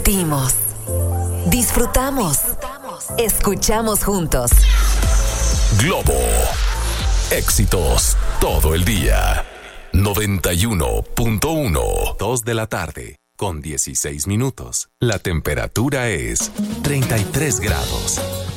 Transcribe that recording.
Sentimos, disfrutamos, escuchamos juntos. Globo. Éxitos todo el día. 91.1. 2 de la tarde, con 16 minutos. La temperatura es 33 grados.